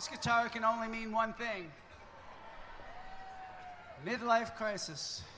This guitar can only mean one thing. Midlife crisis.